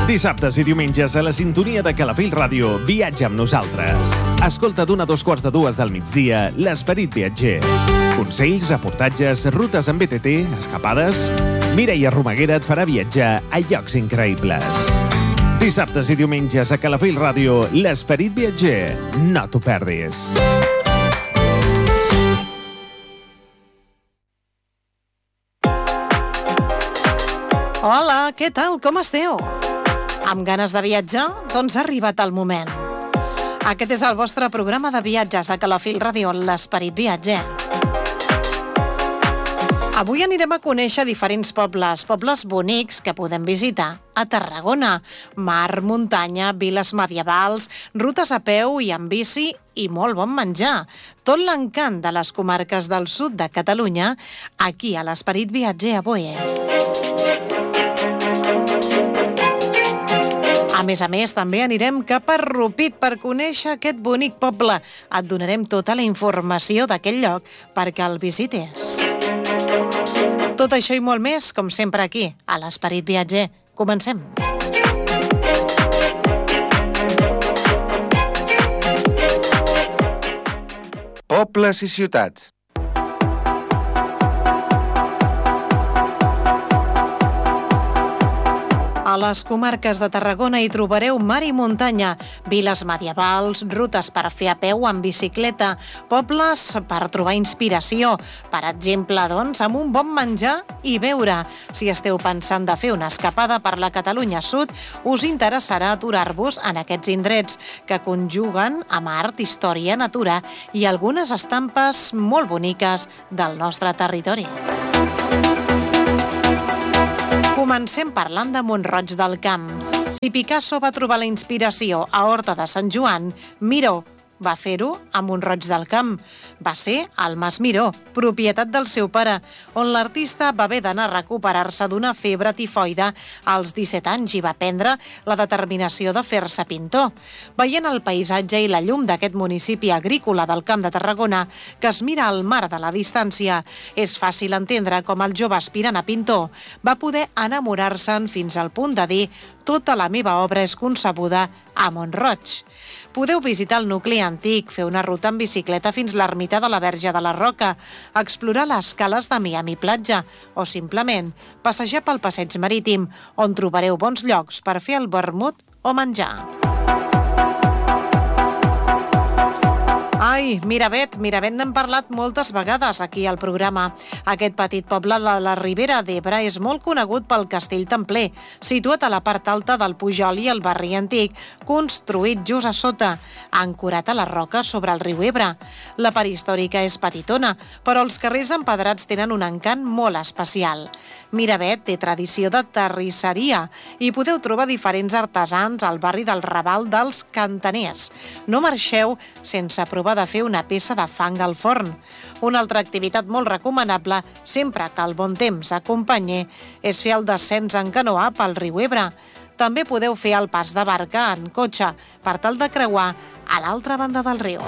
Dissabtes i diumenges a la sintonia de Calafell Ràdio, viatja amb nosaltres. Escolta d'1 a 2:45 del migdia l'Esperit Viatger. Consells, reportatges, rutes amb BTT, escapades... Mireia Romaguera et farà viatjar a llocs increïbles. Dissabtes i diumenges a Calafell Ràdio, l'Esperit Viatger. No t'ho perdis. Hola, què tal? Com esteu? Amb ganes de viatjar? Doncs ha arribat el moment. Aquest és el vostre programa de viatges a Calafell Ràdio, l'Esperit Viatger. Avui anirem a conèixer diferents pobles bonics que podem visitar a Tarragona. Mar, muntanya, viles medievals, rutes a peu i en bici i molt bon menjar. Tot l'encant de les comarques del sud de Catalunya, aquí a l'Esperit Viatger avui. A més, també anirem cap a Rupit per conèixer aquest bonic poble. Et donarem tota la informació d'aquell lloc perquè el visites. Tot això i molt més, com sempre aquí, a l'Esperit Viatger. Comencem. Pobles i ciutats. A les comarques de Tarragona hi trobareu mar i muntanya, viles medievals, rutes per fer a peu amb bicicleta, pobles per trobar inspiració, per exemple, doncs, amb un bon menjar i beure. Si esteu pensant de fer una escapada per la Catalunya Sud, us interessarà aturar-vos en aquests indrets que conjuguen amb art, història, natura i algunes estampes molt boniques del nostre territori. Comencem parlant de Mont-roig del Camp. Si Picasso va trobar la inspiració a Horta de Sant Joan, Miró va fer-ho a Mont-roig del Camp. Va ser al Mas Miró, propietat del seu pare, on l'artista va haver d'anar a recuperar-se d'una febre tifoide als 17 anys i va prendre la determinació de fer-se pintor. Veient el paisatge i la llum d'aquest municipi agrícola del Camp de Tarragona, que es mira al mar de la distància, és fàcil entendre com el jove aspirant a pintor va poder enamorar-se'n fins al punt de dir «Tota la meva obra és concebuda a Mont-roig». Podeu visitar el nucli antic, fer una ruta en bicicleta fins l'ermita de la Verge de la Roca, explorar les cales de Miami Platja o simplement passejar pel passeig marítim, on trobareu bons llocs per fer el vermut o menjar. Ai, Miravet n'hem parlat moltes vegades aquí al programa. Aquest petit poble de la Ribera d'Ebre és molt conegut pel Castell Templer, situat a la part alta del Pujol i el barri antic, construït just a sota, ancorat a la roca sobre el riu Ebre. La part històrica és petitona, però els carrers empedrats tenen un encant molt especial. Miravet té tradició de terrisseria i podeu trobar diferents artesans al barri del Raval dels Cantaners. No marxeu sense provar de fer una peça de fang al forn. Una altra activitat molt recomanable, sempre que el bon temps acompanyi, és fer el descens en canoa pel riu Ebre. També podeu fer el pas de barca en cotxe per tal de creuar a l'altra banda del riu.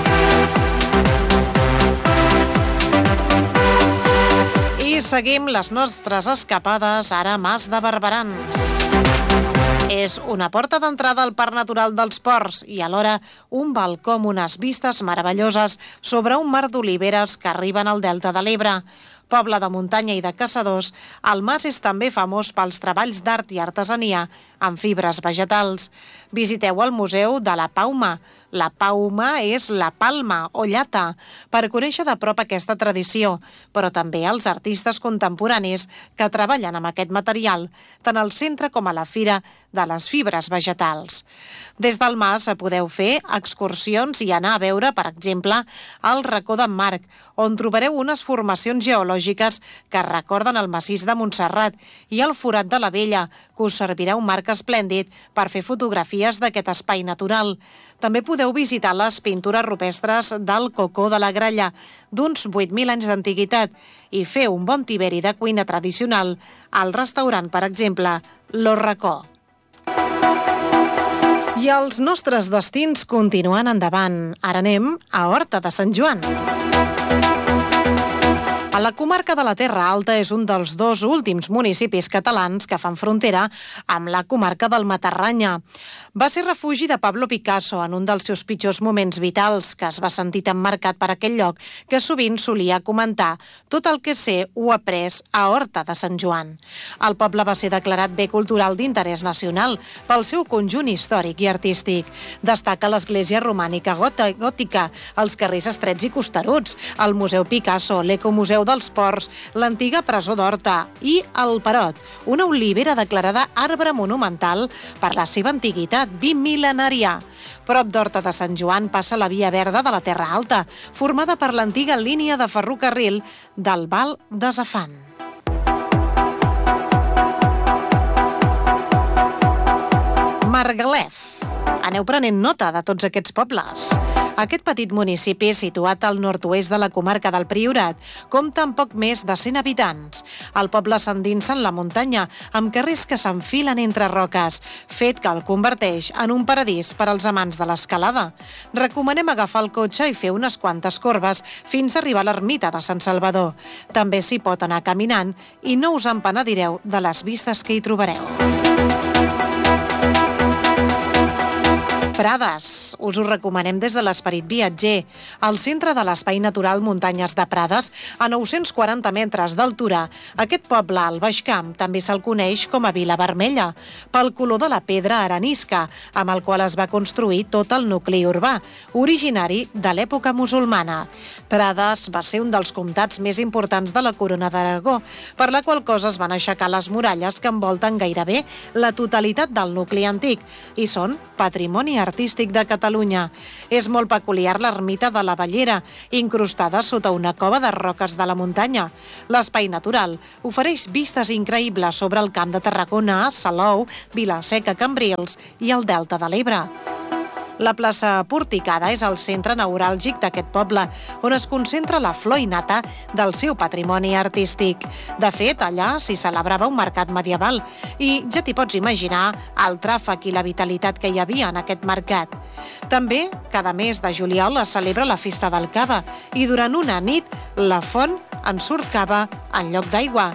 I seguim les nostres escapades ara a Mas de Barberans. És una porta d'entrada al Parc Natural dels Ports i alhora un balcó amb unes vistes meravelloses sobre un mar d'oliveres que arriben al Delta de l'Ebre. Poble de muntanya i de caçadors, el mas és també famós pels treballs d'art i artesania amb fibres vegetals. Visiteu el Museu de la Pauma. La pauma és la palma o llata, per conèixer de prop aquesta tradició, però també els artistes contemporanis que treballen amb aquest material, tant al centre com a la fira de les fibres vegetals. Des del mas podeu fer excursions i anar a veure, per exemple, el racó d'en Marc, on trobareu unes formacions geològiques que recorden el massís de Montserrat i el forat de la Vella, que us servirà un marc esplèndid per fer fotografies d'aquest espai natural. També podeu visitar les pintures rupestres del Cocó de la Gralla, d'uns 8.000 anys d'antiguitat, i fer un bon tiberi de cuina tradicional al restaurant, per exemple, Lo Racó. I els nostres destins continuen endavant. Ara anem a Horta de Sant Joan. A la comarca de la Terra Alta és un dels 2 últims municipis catalans que fan frontera amb la comarca del Matarranya. Va ser refugi de Pablo Picasso en un dels seus pitjors moments vitals, que es va sentir tan marcat per aquell lloc que sovint solia comentar: tot el que sé ho he après a Horta de Sant Joan. El poble va ser declarat bé cultural d'interès nacional pel seu conjunt històric i artístic. Destaca l'església romànica gòtica, els carrers estrets i costeruts, el Museu Picasso, l'Ecomuseu dels Ports, l'antiga presó d'Horta i el Perot, una olivera declarada arbre monumental per la seva antiguitat bimil·lenària. Prop d'Horta de Sant Joan passa la Via Verda de la Terra Alta, formada per l'antiga línia de ferrocarril del Val de Zafán. Margalef. Aneu prenent nota de tots aquests pobles. Aquest petit municipi, situat al nord-oest de la comarca del Priorat, compta amb poc més de 100 habitants. El poble s'endinsa en la muntanya, amb carrers que s'enfilen entre roques, fet que el converteix en un paradís per als amants de l'escalada. Recomanem agafar el cotxe i fer unes quantes corbes fins a arribar a l'ermita de Sant Salvador. També s'hi pot anar caminant i no us en penedireu de les vistes que hi trobareu. Prades. Us ho recomanem des de l'Esperit Viatger. Al centre de l'Espai Natural Muntanyes de Prades, a 940 metres d'altura, aquest poble, al Baix Camp, també se'l coneix com a Vila Vermella, pel color de la pedra arenisca, amb el qual es va construir tot el nucli urbà, originari de l'època musulmana. Prades va ser un dels comtats més importants de la Corona d'Aragó, per la qual cosa es van aixecar les muralles que envolten gairebé la totalitat del nucli antic i són patrimoni artístic de Catalunya. És molt peculiar l'ermita de la Bellera, incrustada sota una cova de roques de la muntanya. L'espai natural ofereix vistes increïbles sobre el Camp de Tarragona, Salou, Vila-seca, Cambrils i el Delta de l'Ebre. La plaça Porticada és el centre neuràlgic d'aquest poble, on es concentra la flor innata del seu patrimoni artístic. De fet, allà s'hi celebrava un mercat medieval i ja t'hi pots imaginar el tràfic i la vitalitat que hi havia en aquest mercat. També, cada mes de juliol es celebra la festa del cava i durant una nit la font en surt cava en lloc d'aigua.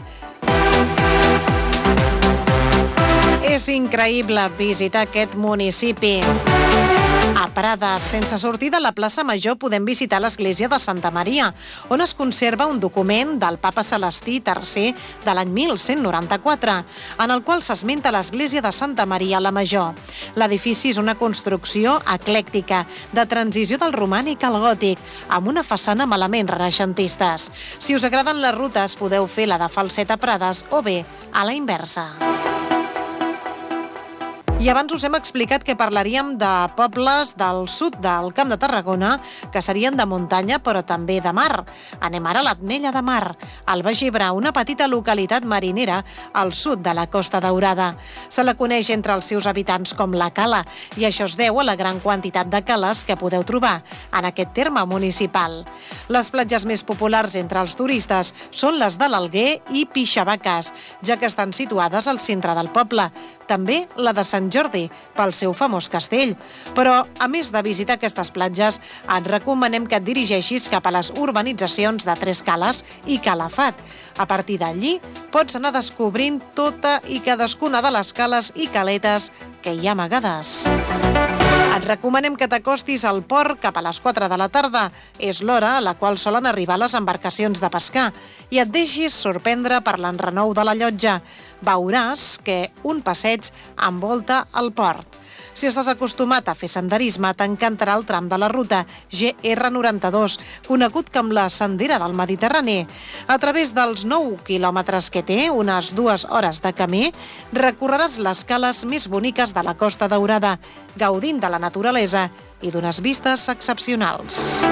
És increïble visitar aquest municipi. A Prades, sense sortir de la plaça Major, podem visitar l'església de Santa Maria, on es conserva un document del papa Celestí III de l'any 1194, en el qual s'esmenta l'església de Santa Maria la Major. L'edifici és una construcció eclèctica, de transició del romànic al gòtic, amb una façana amb elements renaixentistes. Si us agraden les rutes, podeu fer la de Falset a Prades o bé a la inversa. I abans us hem explicat que parlaríem de pobles del sud del Camp de Tarragona que serien de muntanya però també de mar. Anem ara a l'Ametlla de Mar, al Baix Ebre, una petita localitat marinera al sud de la Costa Daurada. Se la coneix entre els seus habitants com la Cala i això es deu a la gran quantitat de cales que podeu trobar en aquest terme municipal. Les platges més populars entre els turistes són les de l'Alguer i Pixavaques, ja que estan situades al centre del poble. També la de Sant Jordi, pel seu famós castell. Però, a més de visitar aquestes platges, et recomanem que et dirigeixis cap a les urbanitzacions de Tres Cales i Calafat. A partir d'allí, pots anar descobrint tota i cadascuna de les cales i caletes que hi ha amagades. Et recomanem que t'acostis al port cap a les 4 de la tarda. És l'hora a la qual solen arribar les embarcacions de pescar i et deixis sorprendre per l'enrenou de la llotja. Veuràs que un passeig envolta el port. Si estàs acostumat a fer senderisme, t'encantarà el tram de la ruta GR92, conegut com la Sendera del Mediterrani. A través dels 9 quilòmetres que té, unes 2 hores de camí, recorreràs les cales més boniques de la Costa Daurada, gaudint de la naturalesa i d'unes vistes excepcionals.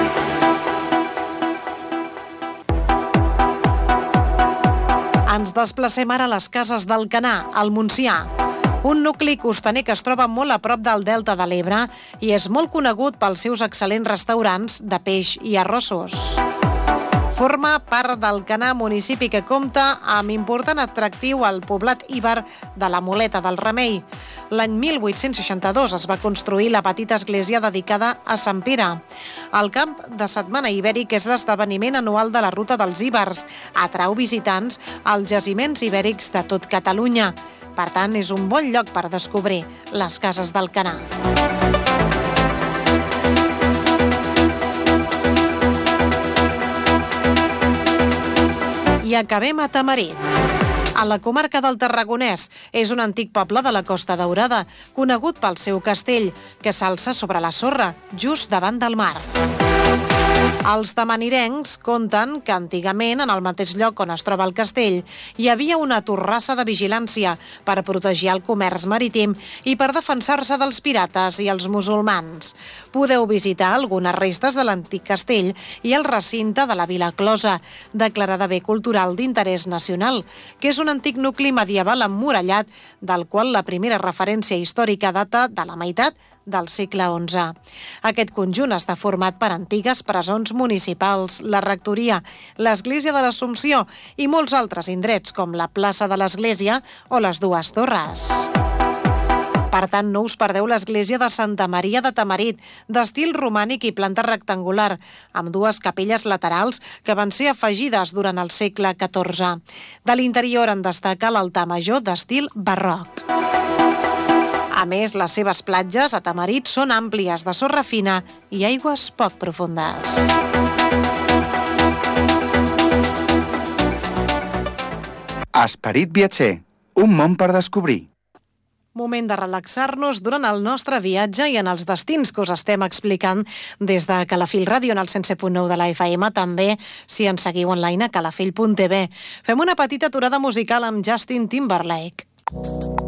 Ens desplacem ara a les Cases d'Alcanar, al Montsià. Un nucli costaner que es troba molt a prop del Delta de l'Ebre i és molt conegut pels seus excel·lents restaurants de peix i arrossos. Forma part d'Alcanar, municipi que compta amb important atractiu al poblat íber de la Moleta del Remei. L'any 1862 es va construir la petita església dedicada a Sant Pere. El Camp de Setmana Ibèric és l'esdeveniment anual de la Ruta dels Íbers. Atrau visitants als jaciments ibèrics de tot Catalunya. Per tant, és un bon lloc per descobrir les cases d'Alcanar. I acabem a Tamarit. A la comarca del Tarragonès és un antic poble de la Costa Daurada, conegut pel seu castell, que s'alça sobre la sorra, just davant del mar. Els tamarirencs conten que antigament, en el mateix lloc on es troba el castell, hi havia una torrassa de vigilància per protegir el comerç marítim i per defensar-se dels pirates i els musulmans. Podeu visitar algunes restes de l'antic castell i el recinte de la Vila Closa, declarada bé cultural d'interès nacional, que és un antic nucli medieval emmurallat, del qual la primera referència històrica data de la meitat del segle XI. Aquest conjunt està format per antigues presons municipals, la rectoria, l'església de l'Assumpció i molts altres indrets com la plaça de l'església o les dues torres. Per tant, no us perdeu l'església de Santa Maria de Tamarit, d'estil romànic i planta rectangular, amb dues capelles laterals que van ser afegides durant el segle XIV. De l'interior en destaca l'altar major d'estil barroc. A més, les seves platges a Tamarit són àmplies, de sorra fina i aigües poc profundes. Esperit viatger, un món per descobrir. Moment de relaxar-nos durant el nostre viatge i en els destins que us estem explicant des de Calafell Ràdio en el 107.9 de la FM, també si ens seguiu online a calafell.tv. Fem una petita aturada musical amb Justin Timberlake.